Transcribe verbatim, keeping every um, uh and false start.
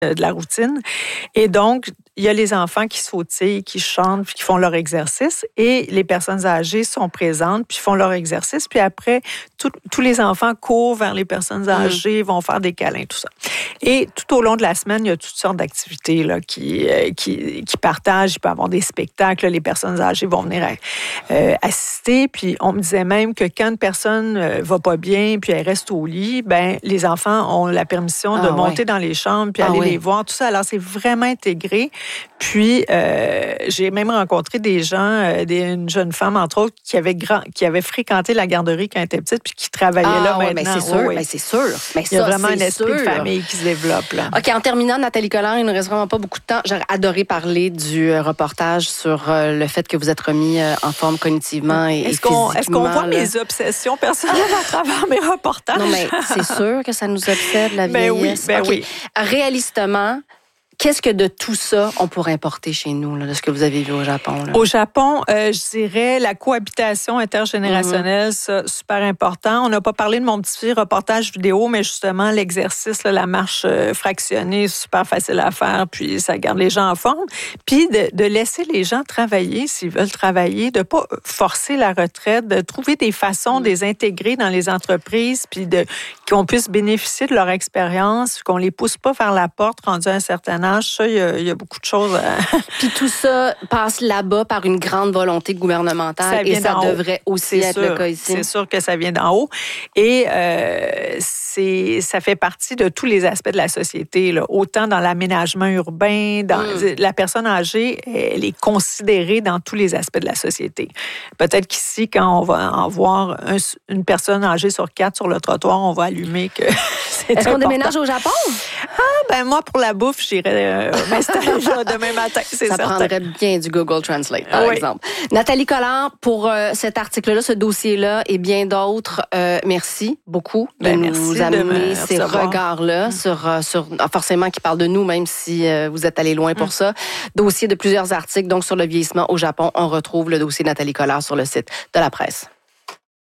de la routine. Et donc, il y a les enfants qui sautillent, qui chantent, puis qui font leur exercice. Et les personnes âgées sont présentes, puis font leur exercice. Puis après, tout, tous les enfants courent vers les personnes âgées, mmh. vont faire des câlins, tout ça. Et tout au long de la semaine, il y a toutes sortes d'activités là, qui, euh, qui, qui partagent. Il peut y avoir des spectacles. Les personnes âgées vont venir euh, assister. Puis on me disait même que quand une personne euh, va pas bien, puis elle reste au lit, ben les enfants ont la permission ah, de monter ouais. dans les chambres, puis ah, aller oui. les voir, tout ça. Alors, c'est vraiment intégré. Puis, euh, j'ai même rencontré des gens, euh, des, une jeune femme, entre autres, qui avait, grand, qui avait fréquenté la garderie quand elle était petite, puis qui travaillait ah, là ouais, maintenant. Mais c'est sûr, oui. mais c'est sûr. Mais il y a ça, vraiment un esprit sûr. de famille qui se développe. Là. OK, en terminant, Nathalie Collard, il ne nous reste vraiment pas beaucoup de temps. J'aurais adoré parler du reportage sur euh, le fait que vous êtes remis euh, en forme cognitivement et, est-ce et qu'on, physiquement. Est-ce qu'on voit là? mes obsessions personnelles à travers mes reportages? Non, mais c'est sûr que ça nous obsède, la vieillesse. Ben oui, ben okay. oui. Réalistement, qu'est-ce que de tout ça, on pourrait importer chez nous, là, de ce que vous avez vu au Japon? Là? Au Japon, euh, je dirais la cohabitation intergénérationnelle, mm-hmm. ça, super important. On n'a pas parlé de mon petit reportage vidéo, mais justement, l'exercice, là, la marche euh, fractionnée, super facile à faire, puis ça garde les gens en forme. Puis de, de laisser les gens travailler s'ils veulent travailler, de ne pas forcer la retraite, de trouver des façons mm-hmm. de les intégrer dans les entreprises, puis de, qu'on puisse bénéficier de leur expérience, qu'on les pousse pas vers la porte rendu à un certain âge. Ça, il y a, il y a beaucoup de choses. À... Puis tout ça passe là-bas par une grande volonté gouvernementale ça et ça devrait haut. aussi c'est être sûr, le cas ici. C'est sûr que ça vient d'en haut. Et euh, c'est, ça fait partie de tous les aspects de la société, là. Autant dans l'aménagement urbain, dans mm. la personne âgée, elle est considérée dans tous les aspects de la société. Peut-être qu'ici, quand on va en voir un, une personne âgée sur quatre sur le trottoir, on va allumer que c'est Est-ce important. qu'on déménage au Japon? Ah, ben moi, pour la bouffe, j'irais euh, m'installer là demain matin, c'est ça certain. prendrait bien du Google Translate, par oui. exemple. Nathalie Collard, pour euh, cet article-là, ce dossier-là et bien d'autres, euh, merci beaucoup de ben, nous amener ces regards-là mmh. sur, euh, sur forcément qui parlent de nous, même si euh, vous êtes allé loin pour mmh. ça. Dossier de plusieurs articles, donc sur le vieillissement au Japon. On retrouve le dossier Nathalie Collard sur le site de la presse.